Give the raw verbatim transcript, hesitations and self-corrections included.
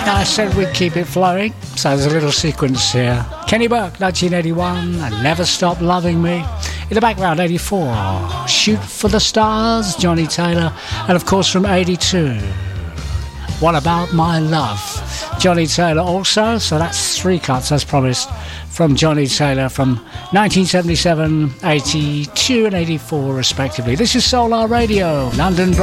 I said we'd keep it flowing, so there's a little sequence here. Kenny Burke, nineteen eighty-one, and Never Stop Loving Me. In the background, eighty-four, Shoot for the Stars, Johnny Taylor. And of course from eighty-two, What About My Love, Johnny Taylor also. So that's three cuts, as promised, from Johnny Taylor from nineteen seventy-seven, eighty-two and eighty-four respectively. This is Solar Radio, London,